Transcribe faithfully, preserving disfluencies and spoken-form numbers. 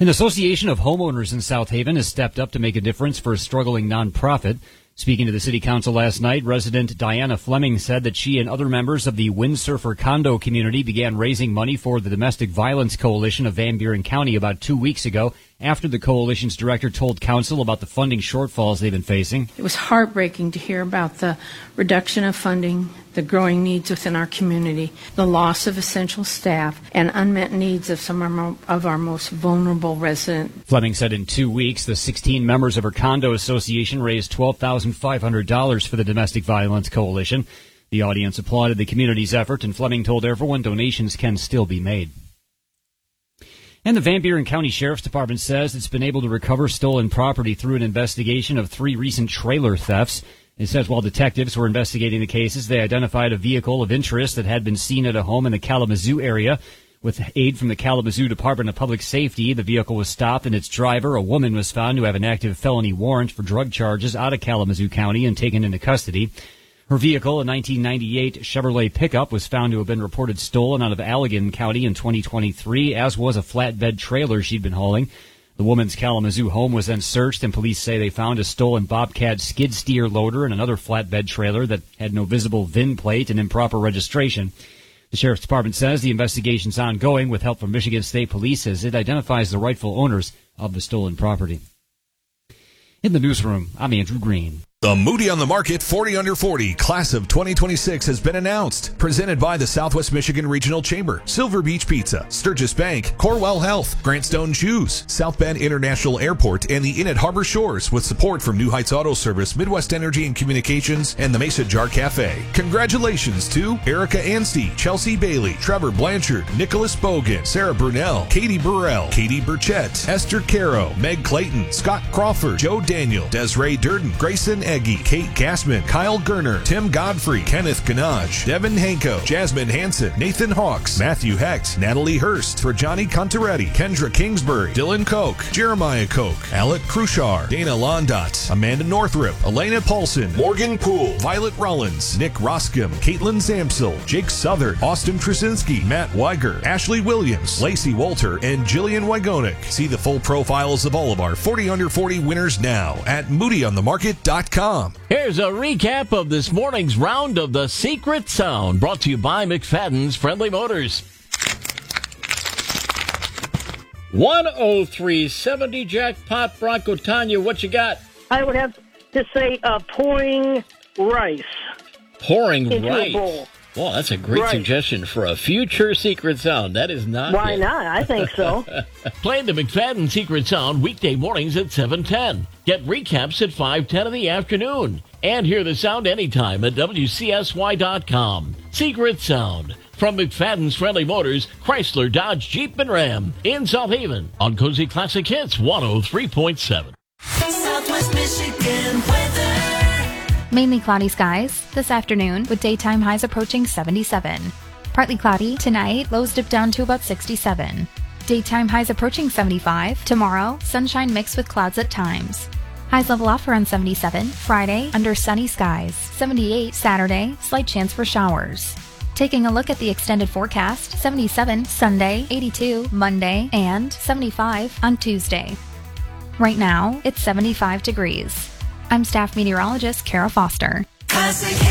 An association of homeowners in South Haven has stepped up to make a difference for a struggling nonprofit. Speaking to the city council last night, resident Diana Fleming said that she and other members of the Windsurfer condo community began raising money for the Domestic Violence Coalition of Van Buren County about two weeks ago after the coalition's director told council about the funding shortfalls they've been facing. It was heartbreaking to hear about the reduction of funding, the growing needs within our community, the loss of essential staff, and unmet needs of some of our, of our most vulnerable residents. Fleming said in two weeks, the sixteen members of her condo association raised twelve thousand five hundred dollars for the Domestic Violence Coalition. The audience applauded the community's effort, and Fleming told everyone donations can still be made. And the Van Buren County Sheriff's Department says it's been able to recover stolen property through an investigation of three recent trailer thefts. It says while detectives were investigating the cases, they identified a vehicle of interest that had been seen at a home in the Kalamazoo area. With aid from the Kalamazoo Department of Public Safety, the vehicle was stopped and its driver, a woman, was found to have an active felony warrant for drug charges out of Kalamazoo County and taken into custody. Her vehicle, a nineteen ninety-eight Chevrolet pickup, was found to have been reported stolen out of Allegan County in twenty twenty-three, as was a flatbed trailer she'd been hauling. The woman's Kalamazoo home was then searched, and police say they found a stolen Bobcat skid steer loader and another flatbed trailer that had no visible V I N plate and improper registration. The Sheriff's Department says the investigation's ongoing with help from Michigan State Police as it identifies the rightful owners of the stolen property. In the newsroom, I'm Andrew Green. The Moody on the Market forty under forty Class of twenty twenty-six has been announced. Presented by the Southwest Michigan Regional Chamber, Silver Beach Pizza, Sturgis Bank, Corwell Health, Grantstone Shoes, South Bend International Airport, and the Inn at Harbor Shores with support from New Heights Auto Service, Midwest Energy and Communications, and the Mesa Jar Cafe. Congratulations to Erica Anstey, Chelsea Bailey, Trevor Blanchard, Nicholas Bogan, Sarah Brunell, Katie Burrell, Katie Burchett, Esther Caro, Meg Clayton, Scott Crawford, Joe Daniel, Desiree Durden, Grayson Eggy, Kate Gassman, Kyle Gerner, Tim Godfrey, Kenneth Ganaj, Devin Hanko, Jasmine Hansen, Nathan Hawks, Matthew Hecht, Natalie Hurst, for Johnny Contaretti, Kendra Kingsbury, Dylan Koch, Jeremiah Koch, Alec Cruchar, Dana Londot, Amanda Northrop, Elena Paulson, Morgan Poole, Violet Rollins, Nick Roscom, Caitlin Zamsel, Jake Southern, Austin Trusinski, Matt Weiger, Ashley Williams, Lacey Walter, and Jillian Wygonic. See the full profiles of all of our forty under forty winners now at moody on the market dot com. Here's a recap of this morning's round of the Secret Sound, brought to you by McFadden's Friendly Motors. one oh three seventy jackpot, Bronco Tanya, what you got? I would have to say uh, pouring rice. Pouring into rice. A bowl. Well, that's a great Right. suggestion for a future Secret Sound. That is not Why yet. not? I think so. Play the McFadden Secret Sound weekday mornings at seven ten. Get recaps at five ten in the afternoon. And hear the sound anytime at W C S Y dot com. Secret Sound from McFadden's Friendly Motors, Chrysler, Dodge, Jeep, and Ram in South Haven on Cozy Classic Hits one oh three point seven. Southwest Michigan weather. Mainly cloudy skies this afternoon with daytime highs approaching seventy-seven. Partly cloudy tonight, lows dip down to about sixty-seven. Daytime highs approaching seventy-five. Tomorrow, sunshine mixed with clouds at times. Highs level off around seventy-seven. Friday, under sunny skies. seventy-eight Saturday, slight chance for showers. Taking a look at the extended forecast, seventy-seven Sunday, eighty-two Monday, and seventy-five on Tuesday. Right now, it's seventy-five degrees. I'm staff meteorologist Kara Foster. Classic